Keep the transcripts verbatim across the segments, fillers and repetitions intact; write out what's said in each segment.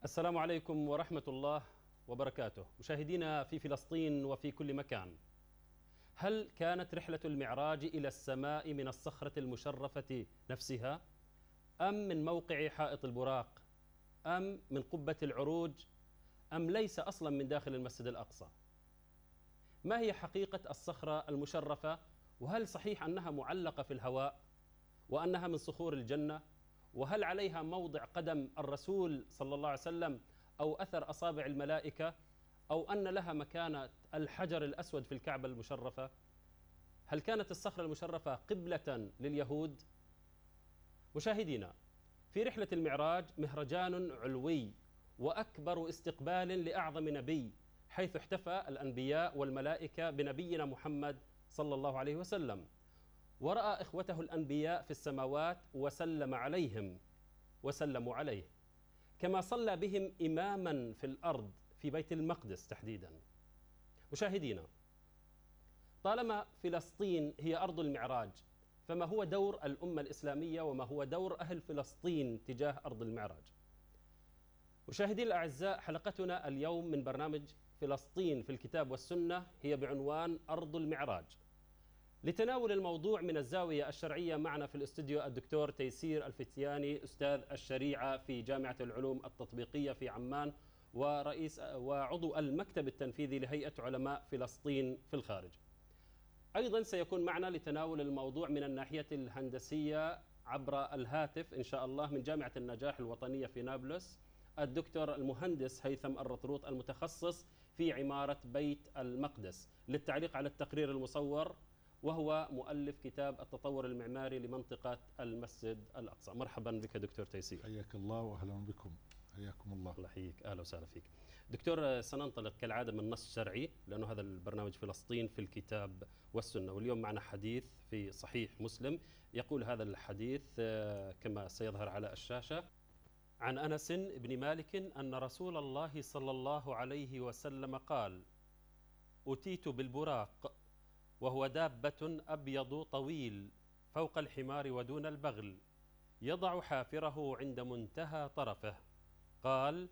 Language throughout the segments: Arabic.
السلام عليكم ورحمة الله وبركاته. مشاهدينا في فلسطين وفي كل مكان، هل كانت رحلة المعراج إلى السماء من الصخرة المشرفة نفسها، أم من موقع حائط البراق، أم من قبة العروج، أم ليس أصلا من داخل المسجد الأقصى؟ ما هي حقيقة الصخرة المشرفة؟ وهل صحيح أنها معلقة في الهواء وأنها من صخور الجنة؟ وهل عليها موضع قدم الرسول صلى الله عليه وسلم أو أثر أصابع الملائكة، أو أن لها مكانة الحجر الأسود في الكعبة المشرفة؟ هل كانت الصخرة المشرفة قبلة لليهود؟ مشاهدينا، في رحلة المعراج مهرجان علوي وأكبر استقبال لأعظم نبي، حيث احتفى الأنبياء والملائكة بنبينا محمد صلى الله عليه وسلم، ورأى إخوته الأنبياء في السماوات وسلم عليهم وسلموا عليه، كما صلى بهم إماما في الأرض في بيت المقدس تحديدا. مشاهدينا، طالما فلسطين هي أرض المعراج، فما هو دور الأمة الإسلامية وما هو دور أهل فلسطين تجاه أرض المعراج؟ مشاهدينا الأعزاء، حلقتنا اليوم من برنامج فلسطين في الكتاب والسنة هي بعنوان أرض المعراج. لتناول الموضوع من الزاوية الشرعية معنا في الاستوديو الدكتور تيسير الفتياني، أستاذ الشريعة في جامعة العلوم التطبيقية في عمان، ورئيس وعضو المكتب التنفيذي لهيئة علماء فلسطين في الخارج. أيضا سيكون معنا لتناول الموضوع من الناحية الهندسية عبر الهاتف إن شاء الله من جامعة النجاح الوطنية في نابلس الدكتور المهندس هيثم الرطروط، المتخصص في عمارة بيت المقدس، للتعليق على التقرير المصور، وهو مؤلف كتاب التطور المعماري لمنطقة المسجد الأقصى. مرحبا بك دكتور تيسير. حياك الله وأهلا بكم. حياكم الله. الله يحييك، أهلا وسهلا فيك. دكتور، سننطلق كالعادة من نص شرعي، لأنه هذا البرنامج فلسطين في الكتاب والسنة، واليوم معنا حديث في صحيح مسلم. يقول هذا الحديث كما سيظهر على الشاشة: عن أنس بن مالك أن رسول الله صلى الله عليه وسلم قال: أتيت بالبراق، وهو دابة أبيض طويل فوق الحمار ودون البغل، يضع حافره عند منتهى طرفه. قال: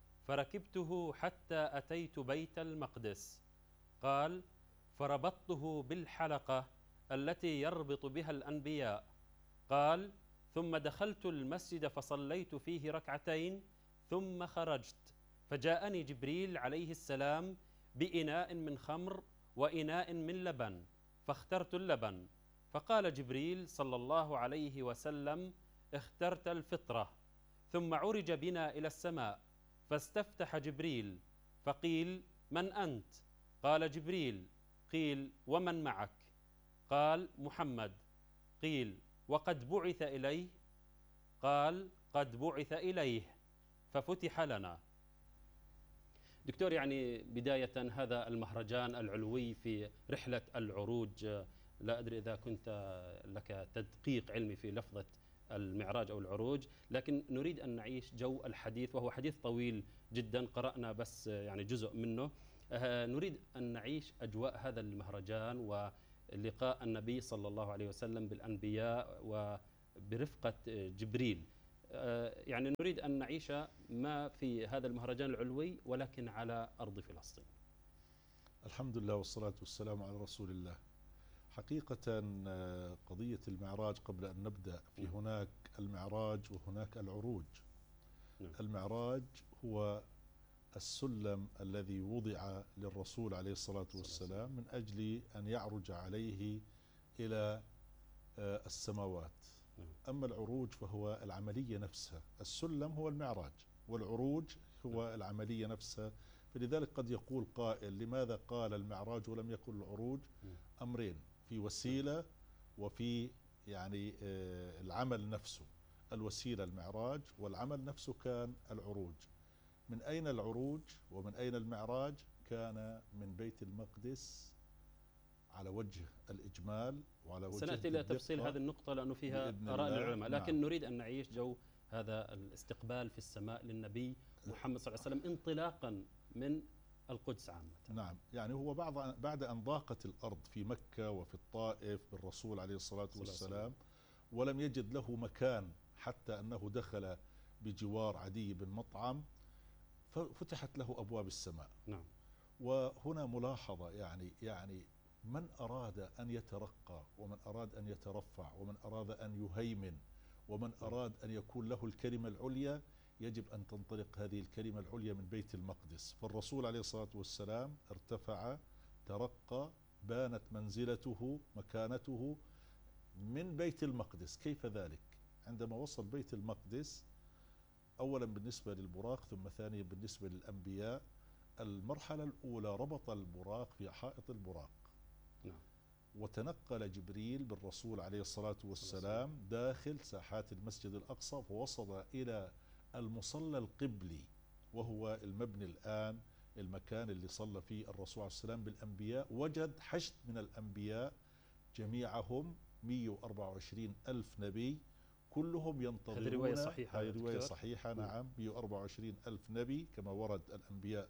فركبته حتى أتيت بيت المقدس. قال: فربطته بالحلقة التي يربط بها الأنبياء. قال: ثم دخلت المسجد فصليت فيه ركعتين، ثم خرجت فجاءني جبريل عليه السلام بإناء من خمر وإناء من لبن، فاخترت اللبن. فقال جبريل صلى الله عليه وسلم: اخترت الفطرة. ثم عرج بنا إلى السماء فاستفتح جبريل فقيل: من أنت؟ قال: جبريل. قيل: ومن معك؟ قال: محمد. قيل: وقد بعث إليه؟ قال: قد بعث إليه. ففتح لنا. دكتور، يعني بداية هذا المهرجان العلوي في رحلة العروج، لا أدري إذا كنت لك تدقيق علمي في لفظة المعراج أو العروج، لكن نريد أن نعيش جو الحديث، وهو حديث طويل جدا قرأنا بس يعني جزء منه. نريد أن نعيش أجواء هذا المهرجان ولقاء النبي صلى الله عليه وسلم بالأنبياء وبرفقة جبريل. يعني نريد أن نعيش ما في هذا المهرجان العلوي ولكن على أرض فلسطين. الحمد لله والصلاة والسلام على رسول الله. حقيقة قضية المعراج، قبل أن نبدأ، في هناك المعراج وهناك العروج. المعراج هو السلم الذي وضع للرسول عليه الصلاة والسلام من أجل أن يعرج عليه إلى السماوات. أما العروج فهو العملية نفسها. السلم هو المعراج والعروج هو العملية نفسها. فلذلك قد يقول قائل: لماذا قال المعراج ولم يقل العروج؟ أمرين: في وسيلة وفي يعني العمل نفسه. الوسيلة المعراج والعمل نفسه كان العروج. من أين العروج ومن أين المعراج؟ كان من بيت المقدس على وجه الإجمال وعلى وجه سنأتي إلى تفصيل هذه النقطة لأنه فيها آراء العلماء، لكن نعم. نريد أن نعيش جو هذا الاستقبال في السماء للنبي محمد صلى الله عليه وسلم انطلاقا من القدس عامة. نعم، يعني هو بعد بعد أن ضاقت الأرض في مكة وفي الطائف بالرسول عليه الصلاة والسلام، ولم يجد له مكان حتى أنه دخل بجوار عدي بن مطعم، ففتحت له أبواب السماء. نعم. وهنا ملاحظة، يعني يعني من أراد أن يترقى ومن أراد أن يترفع ومن أراد أن يهيمن ومن أراد أن يكون له الكلمة العليا، يجب أن تنطلق هذه الكلمة العليا من بيت المقدس. فالرسول عليه الصلاة والسلام ارتفع، ترقى، بانت منزلته مكانته من بيت المقدس. كيف ذلك؟ عندما وصل بيت المقدس، أولا بالنسبة للبراق، ثم ثانيا بالنسبة للأنبياء، المرحلة الأولى ربط البراق في حائط البراق. نعم. وتنقل جبريل بالرسول عليه الصلاة والسلام داخل ساحات المسجد الأقصى، فوصل إلى المصلى القبلي، وهو المبني الآن، المكان اللي صلى فيه الرسول عليه السلام بالأنبياء. وجد حشد من الأنبياء جميعهم مئة وأربعة وعشرين ألف نبي، كلهم ينتظرون. هذه رواية صحيحة. هذه رواية صحيحة. نعم. مئة وأربعة وعشرين ألف نبي كما ورد. الأنبياء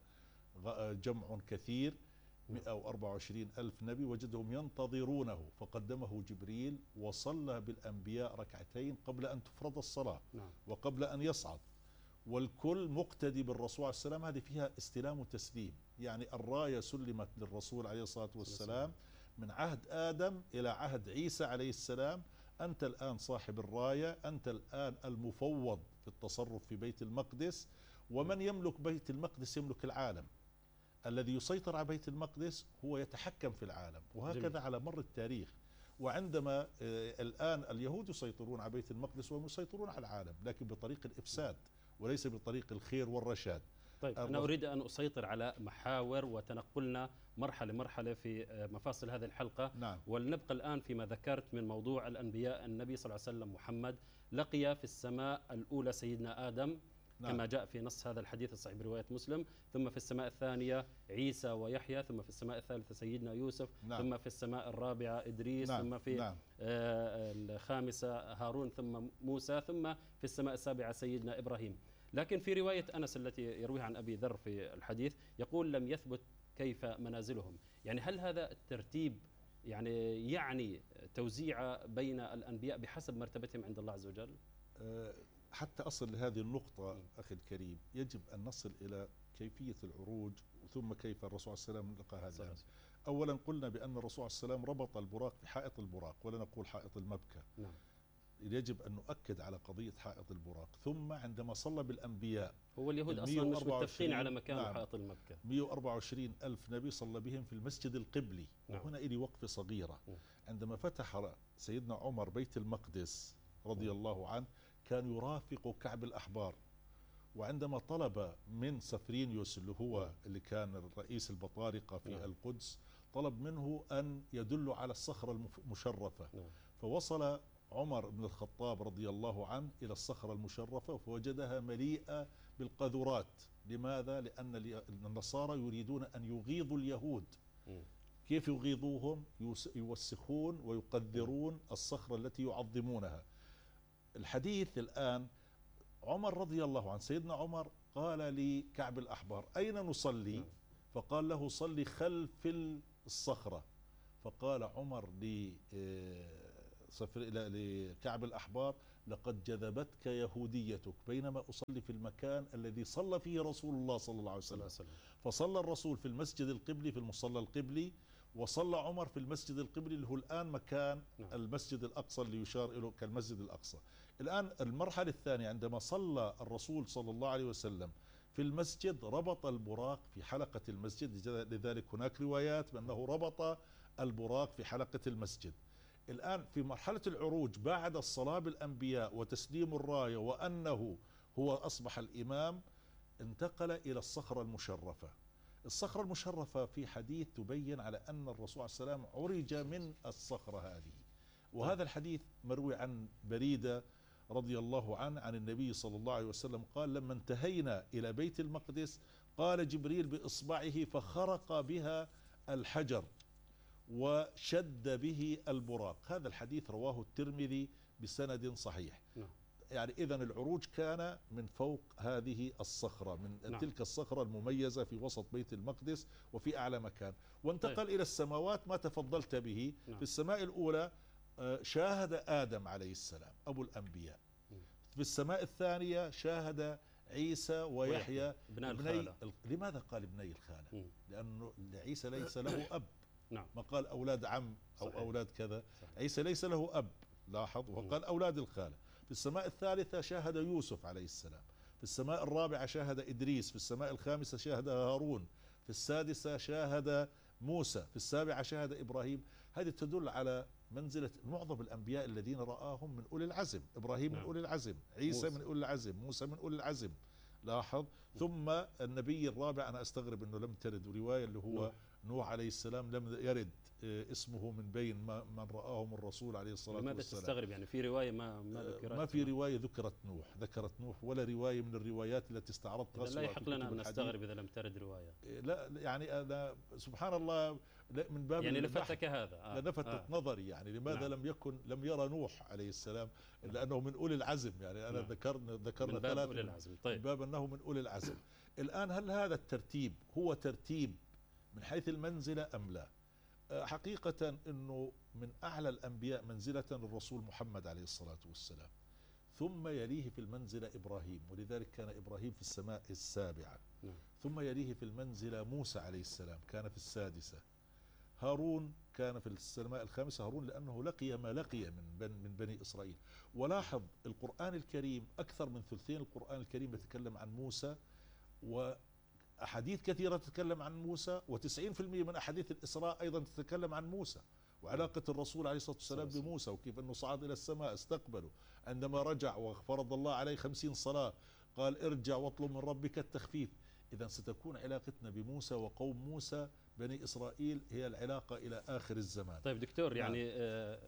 جمع كثير، مئة وأربعة وعشرين ألف نبي وجدهم ينتظرونه. فقدمه جبريل وصلى بالأنبياء ركعتين قبل أن تفرض الصلاة. نعم. وقبل أن يصعد، والكل مقتدي بالرسول عليه السلام. هذه فيها استلام وتسليم، يعني الراية سلمت للرسول عليه الصلاة والسلام من عهد آدم إلى عهد عيسى عليه السلام. أنت الآن صاحب الراية، أنت الآن المفوض في التصرف في بيت المقدس. ومن يملك بيت المقدس يملك العالم. الذي يسيطر على بيت المقدس هو يتحكم في العالم، وهكذا جميل. على مر التاريخ. وعندما آه الآن اليهود يسيطرون على بيت المقدس وهم يسيطرون على العالم، لكن بطريق الإفساد وليس بطريق الخير والرشاد. طيب، أنا أريد أن أسيطر على محاور وتنقلنا مرحلة مرحلة في مفاصل هذه الحلقة. نعم. ولنبقى الآن فيما ذكرت من موضوع الأنبياء. النبي صلى الله عليه وسلم محمد لقي في السماء الأولى سيدنا آدم. نعم. كما جاء في نص هذا الحديث الصحيح برواية مسلم. ثم في السماء الثانية عيسى ويحيى. ثم في السماء الثالثة سيدنا يوسف. نعم. ثم في السماء الرابعة إدريس. نعم. ثم في نعم. آه الخامسة هارون. ثم موسى. ثم في السماء السابعة سيدنا إبراهيم. لكن في رواية أنس التي يرويها عن أبي ذر في الحديث يقول لم يثبت كيف منازلهم. يعني هل هذا الترتيب يعني يعني توزيع بين الأنبياء بحسب مرتبتهم عند الله عز وجل؟ حتى أصل لهذه النقطة أخي الكريم يجب أن نصل إلى كيفية العروج، ثم كيف الرسول صلى الله عليه وسلم لقى هذا. أولا قلنا بأن الرسول صلى الله عليه وسلم ربط البراق في حائط البراق، ولا نقول حائط المبكى. نعم. يجب أن نؤكد على قضية حائط البراق. ثم عندما صلى بالأنبياء، هو اليهود أصلا مش متفقين على مكان نعم حائط المبكى. مئة وأربعة وعشرين ألف نبي صلى بهم في المسجد القبلي. نعم. وهنا إلي وقفة صغيرة. نعم. عندما فتح سيدنا عمر بيت المقدس رضي نعم. الله عنه، كان يرافق كعب الأحبار. وعندما طلب من سفرينيوس اللي هو نعم. اللي كان رئيس البطارقة في نعم. القدس، طلب منه أن يدل على الصخرة المشرفة. نعم. فوصل عمر بن الخطاب رضي الله عنه إلى الصخرة المشرفة فوجدها مليئة بالقذورات. لماذا؟ لأن النصارى يريدون أن يغيظوا اليهود. م. كيف يغيظوهم؟ يوسخون ويقذرون الصخرة التي يعظمونها. الحديث الآن عمر رضي الله عنه، سيدنا عمر قال لكعب الأحبار أين نصلي؟ م. فقال له صلي خلف الصخرة. فقال عمر ل سفر إلى لكعب الأحبار لقد جذبتك يهوديتك بينما أصلي في المكان الذي صلى فيه رسول الله صلى الله عليه وسلم. فصلى الرسول في المسجد القبلي في المصلى القبلي، وصلى عمر في المسجد القبلي اللي هو الآن مكان المسجد الأقصى اللي يشار إليه كالمسجد الأقصى. الآن المرحلة الثانية عندما صلى الرسول صلى الله عليه وسلم في المسجد، ربط البراق في حلقة المسجد. لذلك هناك روايات بأنه ربط البراق في حلقة المسجد. الآن في مرحلة العروج بعد الصلاة بالأنبياء وتسليم الراية وأنه هو أصبح الإمام، انتقل إلى الصخرة المشرفة. الصخرة المشرفة في حديث تبين على أن الرسول عليه السلام عرج من الصخرة هذه. وهذا الحديث مروي عن بريدة رضي الله عنه عن النبي صلى الله عليه وسلم قال لما انتهينا إلى بيت المقدس قال جبريل بإصبعه فخرق بها الحجر وشد به البراق. هذا الحديث رواه الترمذي بسند صحيح. نعم. يعني إذن العروج كان من فوق هذه الصخرة، من نعم. تلك الصخرة المميزة في وسط بيت المقدس وفي أعلى مكان، وانتقل طيب. إلى السماوات ما تفضلت به. نعم. في السماء الأولى شاهد آدم عليه السلام أبو الأنبياء. م. في السماء الثانية شاهد عيسى ويحيى ابناء ابني الخالة. لماذا قال ابني الخالة؟ م. لأنه عيسى ليس له أب. نعم. ما قال أولاد عم أو صحيح. أولاد كذا. صحيح. عيسى ليس له أب، لاحظ، وقال أولاد الخالة. في السماء الثالثة شاهد يوسف عليه السلام، في السماء الرابعة شاهد إدريس، في السماء الخامسة شاهد هارون، في السادسة شاهد موسى، في السابعة شاهد إبراهيم. هذه تدل على منزلة معظم الأنبياء الذين رآهم من أولي العزم. إبراهيم نعم. من أولي العزم، عيسى موسى. من أولي العزم، موسى من أولي العزم، لاحظ. ثم النبي الرابع أنا أستغرب أنه لم ترد رواية اللي هو نوح, نوح عليه السلام، لم يرد اسمه من بين من رآهم الرسول عليه الصلاة والسلام. لماذا تستغرب؟ يعني في رواية ما ما ذكرت؟ ما في رواية ذكرت نوح، ذكرت نوح، ولا رواية من الروايات التي استعرضتها. لا يحق لنا أن نستغرب إذا لم ترد رواية. لا يعني أنا سبحان الله من باب يعني لفتك هذا آه. لفتت آه. نظري، يعني لماذا نعم. لم يكن لم يرى نوح عليه السلام لأنه من أولي العزم. يعني أنا نعم. ذكرنا ذكرنا ثلاثة أولي العزم. طيب. من باب أنه من أولي العزم. الآن هل هذا الترتيب هو ترتيب من حيث المنزلة أم لا؟ حقيقة أنه من أعلى الأنبياء منزلة الرسول محمد عليه الصلاة والسلام، ثم يليه في المنزلة إبراهيم، ولذلك كان إبراهيم في السماء السابعة. نعم. ثم يليه في المنزلة موسى عليه السلام، كان في السادسة. هارون كان في السماء الخامسة، هارون لأنه لقي ما لقي من بن من بني إسرائيل. ولاحظ القرآن الكريم أكثر من ثلثين القرآن الكريم يتكلم عن موسى، وأحاديث كثيرة تتكلم عن موسى، وتسعين في المئة من أحاديث الإسراء أيضا تتكلم عن موسى وعلاقة الرسول عليه الصلاة والسلام بموسى، وكيف أنه صعد إلى السماء استقبله. عندما رجع وفرض الله عليه خمسين صلاة قال ارجع واطلب من ربك التخفيف. إذا ستكون علاقتنا بموسى وقوم موسى بني إسرائيل هي العلاقة إلى آخر الزمان. طيب دكتور، يعني آه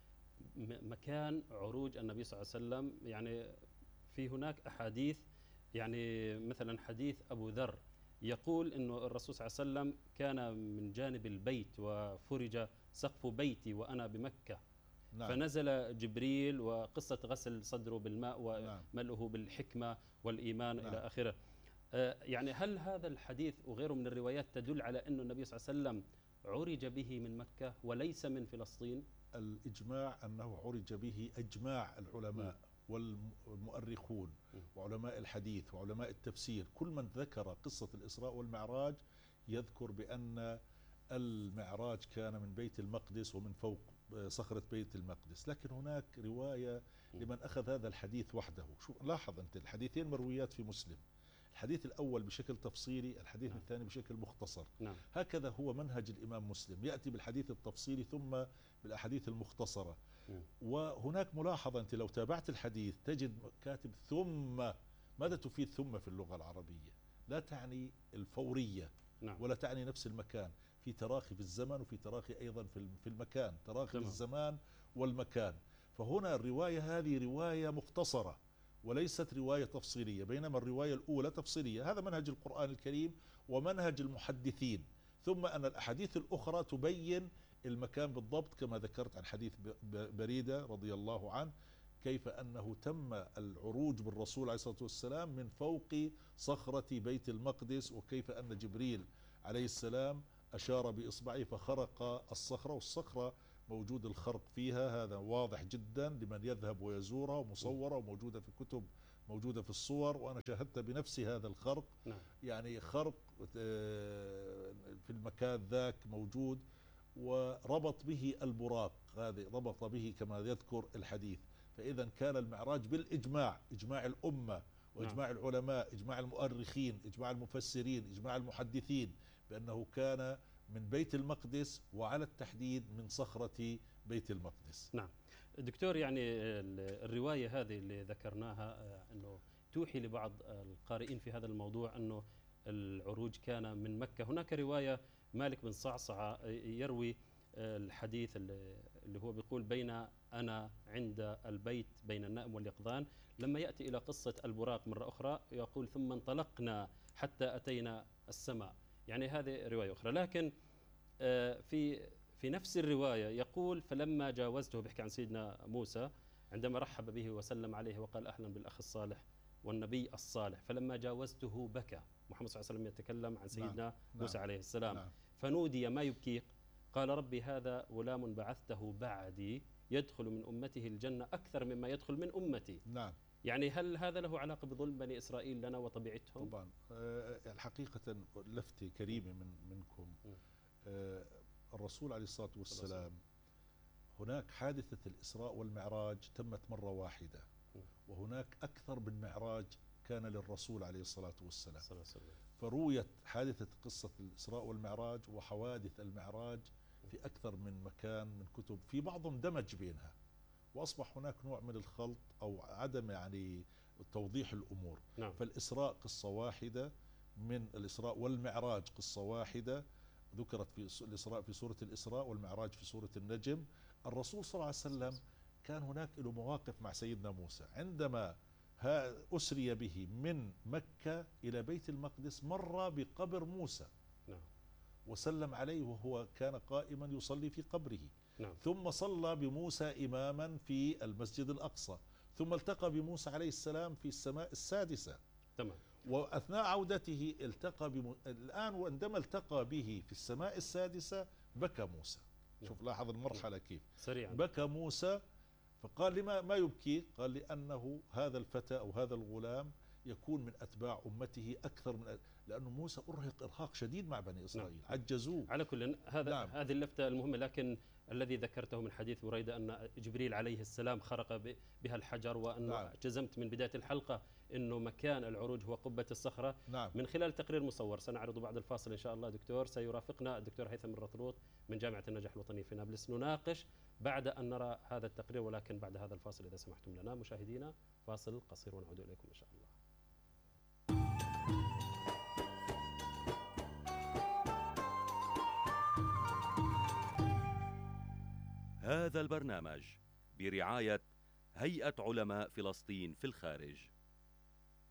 مكان عروج النبي صلى الله عليه وسلم، يعني في هناك أحاديث، يعني مثلا حديث أبو ذر يقول أنه الرسول صلى الله عليه وسلم كان من جانب البيت وفرج سقف بيتي وأنا بمكة. نعم. فنزل جبريل وقصة غسل صدره بالماء وملئه بالحكمة والإيمان. نعم. إلى آخره. يعني هل هذا الحديث وغيره من الروايات تدل على أن النبي صلى الله عليه وسلم عرج به من مكة وليس من فلسطين؟ الإجماع أنه عرج به إجماع العلماء والمؤرخون وعلماء الحديث وعلماء التفسير. كل من ذكر قصة الإسراء والمعراج يذكر بأن المعراج كان من بيت المقدس ومن فوق صخرة بيت المقدس. لكن هناك رواية لمن أخذ هذا الحديث وحده. شو لاحظ أنت الحديثين مرويات في مسلم، الحديث الأول بشكل تفصيلي، الحديث نعم. الثاني بشكل مختصر. نعم. هكذا هو منهج الإمام مسلم، يأتي بالحديث التفصيلي ثم بالأحاديث المختصرة. نعم. وهناك ملاحظة، أنت لو تابعت الحديث تجد كاتب ثم. ماذا تفيد ثم في اللغة العربية؟ لا تعني الفورية. نعم. ولا تعني نفس المكان، في تراخي في الزمن وفي تراخي أيضا في المكان، تراخي في الزمان والمكان. فهنا الرواية هذه رواية مختصرة وليست رواية تفصيلية، بينما الرواية الأولى تفصيلية. هذا منهج القرآن الكريم ومنهج المحدثين. ثم أن الأحاديث الأخرى تبين المكان بالضبط، كما ذكرت عن حديث بريدة رضي الله عنه كيف أنه تم العروج بالرسول عليه الصلاة والسلام من فوق صخرة بيت المقدس، وكيف أن جبريل عليه السلام أشار بإصبعه فخرق الصخرة، والصخرة موجود الخرق فيها، هذا واضح جدا لمن يذهب ويزورها، ومصورة وموجودة في كتب، موجودة في الصور، وأنا شاهدت بنفسي هذا الخرق. نعم. يعني خرق في المكان ذاك موجود، وربط به البراق، هذا ربط به كما يذكر الحديث. فإذا كان المعراج بالإجماع، إجماع الأمة وإجماع نعم. العلماء، إجماع المؤرخين، إجماع المفسرين، إجماع المحدثين، بأنه كان من بيت المقدس، وعلى التحديد من صخرة بيت المقدس. نعم دكتور، يعني الرواية هذه اللي ذكرناها أنه توحي لبعض القارئين في هذا الموضوع أنه العروج كان من مكة. هناك رواية مالك بن صعصعة يروي الحديث اللي هو بيقول بين أنا عند البيت بين النائم واليقظان، لما يأتي إلى قصة البراق مرة أخرى يقول ثم انطلقنا حتى أتينا السماء. يعني هذه رواية أخرى. لكن في في نفس الرواية يقول فلما جاوزته، بيحكي عن سيدنا موسى عندما رحب به وسلم عليه وقال أهلا بالأخ الصالح والنبي الصالح، فلما جاوزته بكى. محمد صلى الله عليه وسلم يتكلم عن سيدنا نعم. موسى نعم. عليه السلام. نعم. فنودي ما يبكيك؟ قال ربي هذا غلام بعثته بعدي يدخل من أمته الجنة أكثر مما يدخل من أمتي. نعم. يعني هل هذا له علاقة بظلم بني إسرائيل لنا وطبيعتهم؟ طبعا آه، الحقيقة لفتة كريمة من منكم. آه، الرسول عليه الصلاة والسلام هناك حادثة الإسراء والمعراج تمت مرة واحدة، وهناك أكثر من معراج كان للرسول عليه الصلاة والسلام. فرويت حادثة قصة الإسراء والمعراج وحوادث المعراج في أكثر من مكان من كتب، في بعضهم دمج بينها وأصبح هناك نوع من الخلط أو عدم يعني توضيح الأمور. نعم. فالإسراء قصة واحدة من الإسراء، والمعراج قصة واحدة ذكرت في الإسراء في سورة الإسراء والمعراج في سورة النجم. الرسول صلى الله عليه وسلم كان هناك له مواقف مع سيدنا موسى عندما أسري به من مكة إلى بيت المقدس، مر بقبر موسى نعم. وسلم عليه وهو كان قائما يصلي في قبره. نعم. ثم صلى بموسى إماما في المسجد الأقصى، ثم التقى بموسى عليه السلام في السماء السادسة. تمام. وأثناء عودته التقى بم... الآن وعندما التقى به في السماء السادسة بكى موسى. نعم. شوف لاحظ المرحلة كيف سريعا. بكى موسى، فقال لما ما يبكي؟ قال لأنه هذا الفتى أو هذا الغلام يكون من أتباع أمته أكثر من، لأنه موسى أرهق إرهاق شديد مع بني إسرائيل. نعم. عجزوه. على كل هذا نعم. هذه اللفتة المهمة، لكن الذي ذكرته من حديث بريدة أن جبريل عليه السلام خرق بها الحجر، وأن نعم. جزمت من بداية الحلقة أنه مكان العروج هو قبة الصخرة. نعم. من خلال تقرير مصور سنعرضه بعد الفاصل إن شاء الله دكتور، سيرافقنا الدكتور هيثم الرطلوط من جامعة النجح الوطني في نابلس، نناقش بعد أن نرى هذا التقرير، ولكن بعد هذا الفاصل إذا سمحتم لنا مشاهدينا. فاصل قصير ونعود إليكم إن شاء الله. هذا البرنامج برعاية هيئة علماء فلسطين في الخارج.